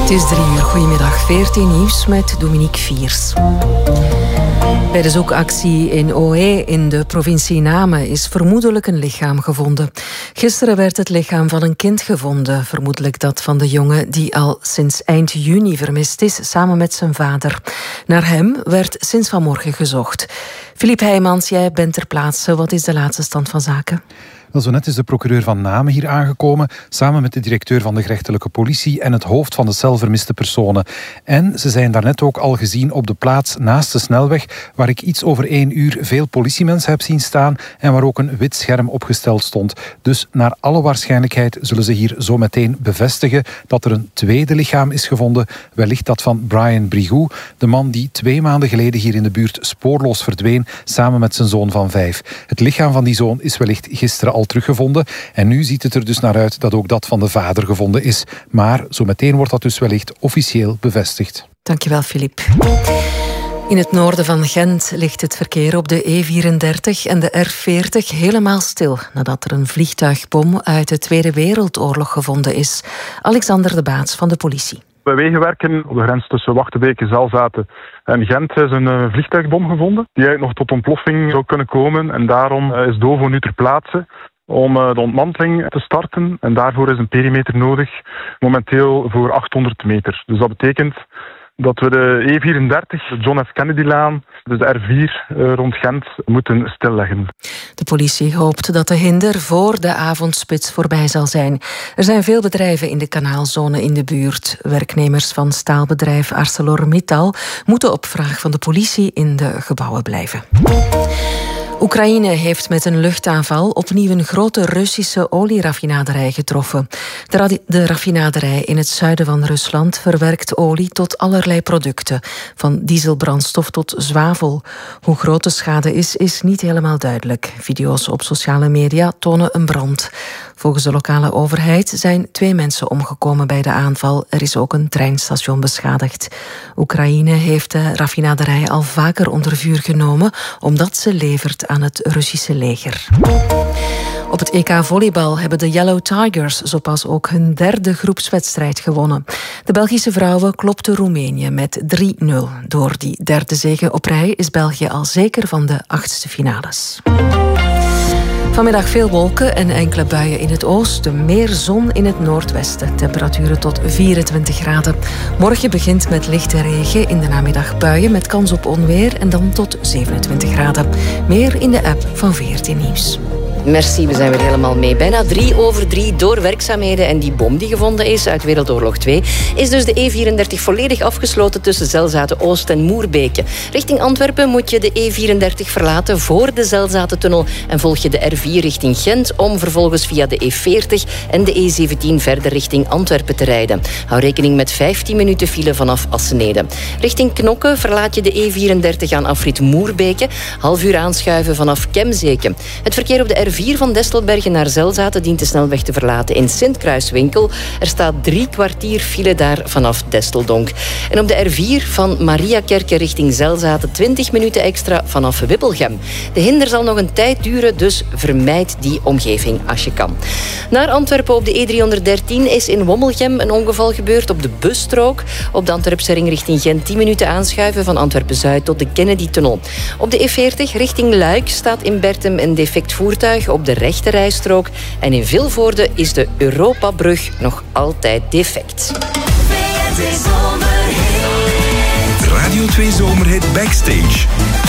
Het is 3 uur. Goedemiddag. 14 nieuws met Dominique Viers. Bij de zoekactie in Ohaye in de provincie Namen is vermoedelijk een lichaam gevonden. Gisteren werd het lichaam van een kind gevonden. Vermoedelijk dat van de jongen die al sinds eind juni vermist is, samen met zijn vader. Naar hem werd sinds vanmorgen gezocht. Philippe Heijmans, jij bent ter plaatse. Wat is de laatste stand van zaken? Wel, zo net is de procureur van Namen hier aangekomen, samen met de directeur van de gerechtelijke politie en het hoofd van de cel vermiste personen. En ze zijn daarnet ook al gezien op de plaats naast de snelweg, waar ik iets over 1 uur veel politiemensen heb zien staan en waar ook een wit scherm opgesteld stond. Dus naar alle waarschijnlijkheid zullen ze hier zo meteen bevestigen dat er een tweede lichaam is gevonden, wellicht dat van Brian Brigou, de man die 2 maanden geleden hier in de buurt spoorloos verdween, samen met zijn zoon van 5. Het lichaam van die zoon is wellicht gisteren al teruggevonden. En nu ziet het er dus naar uit dat ook dat van de vader gevonden is. Maar zo meteen wordt dat dus wellicht officieel bevestigd. Dankjewel, Philippe. In het noorden van Gent ligt het verkeer op de E34 en de R40 helemaal stil nadat er een vliegtuigbom uit de Tweede Wereldoorlog gevonden is. Alexander de Baats van de politie. Bij Wegenwerken, op de grens tussen Wachtenbeke, Zelzaten en Gent, is een vliegtuigbom gevonden die eigenlijk nog tot ontploffing zou kunnen komen. En daarom is Dovo nu ter plaatse om de ontmanteling te starten. En daarvoor is een perimeter nodig, momenteel voor 800 meter. Dus dat betekent dat we de E34, de John F. Kennedy-laan, dus de R4 rond Gent, moeten stilleggen. De politie hoopt dat de hinder voor de avondspits voorbij zal zijn. Er zijn veel bedrijven in de kanaalzone in de buurt. Werknemers van staalbedrijf ArcelorMittal moeten op vraag van de politie in de gebouwen blijven. Oekraïne heeft met een luchtaanval opnieuw een grote Russische olieraffinaderij getroffen. De raffinaderij in het zuiden van Rusland verwerkt olie tot allerlei producten, van dieselbrandstof tot zwavel. Hoe groot de schade is niet helemaal duidelijk. Video's op sociale media tonen een brand. Volgens de lokale overheid zijn 2 mensen omgekomen bij de aanval. Er is ook een treinstation beschadigd. Oekraïne heeft de raffinaderij al vaker onder vuur genomen, omdat ze levert aan het Russische leger. Op het EK volleybal hebben de Yellow Tigers zo pas ook hun 3e groepswedstrijd gewonnen. De Belgische vrouwen klopten Roemenië met 3-0. Door die 3e zege op rij is België al zeker van de 8e finales. Vanmiddag veel wolken en enkele buien in het oosten. Meer zon in het noordwesten. Temperaturen tot 24 graden. Morgen begint met lichte regen. In de namiddag buien met kans op onweer. En dan tot 27 graden. Meer in de app van 14 Nieuws. Merci, we zijn weer helemaal mee. Bijna 3/3 door werkzaamheden. En die bom die gevonden is uit Wereldoorlog 2... is dus de E34 volledig afgesloten tussen Zelzaten-Oost en Moerbeke. Richting Antwerpen moet je de E34 verlaten voor de Zelzatentunnel en volg je de R4 richting Gent om vervolgens via de E40 en de E17 verder richting Antwerpen te rijden. Hou rekening met 15 minuten file vanaf Assenede. Richting Knokke verlaat je de E34 aan afrit Moerbeke. Half uur aanschuiven vanaf Kemzeke. Het verkeer op de R4 van Destelbergen naar Zelzaten dient de snelweg te verlaten in Sint-Kruiswinkel. Er staat 3 kwartier file daar vanaf Desteldonk. En op de R4 van Mariakerke richting Zelzaten 20 minuten extra vanaf Wippelgem. De hinder zal nog een tijd duren, dus vermijd die omgeving als je kan. Naar Antwerpen op de E313 is in Wommelgem een ongeval gebeurd op de busstrook. Op de Antwerpse ring richting Gent 10 minuten aanschuiven van Antwerpen-Zuid tot de Kennedy-tunnel. Op de E40 richting Luik staat in Bertem een defect voertuig op de rechte rijstrook. En in Vilvoorde is de Europabrug nog altijd defect. Radio 2 Zomerhit Backstage.